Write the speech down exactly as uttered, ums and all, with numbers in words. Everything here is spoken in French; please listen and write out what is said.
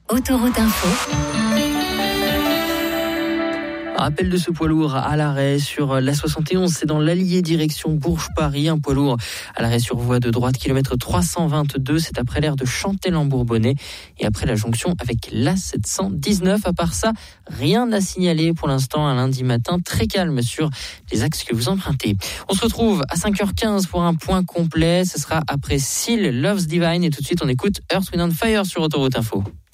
Autoroute Info. Rappel de ce poids lourd à l'arrêt sur la soixante et onze, c'est dans l'Allier direction Bourges-Paris. Un poids lourd à l'arrêt sur voie de droite, kilomètre trois cent vingt-deux, c'est après l'aire de Chantelle-en-Bourbonnais et après la jonction avec l'A sept cent dix-neuf. À part ça, rien à signaler pour l'instant. Un lundi matin très calme sur les axes que vous empruntez. On se retrouve à cinq heures quinze pour un point complet. Ce sera après Seal, Love's Divine et tout de suite on écoute Earth, Wind and Fire sur Autoroute Info.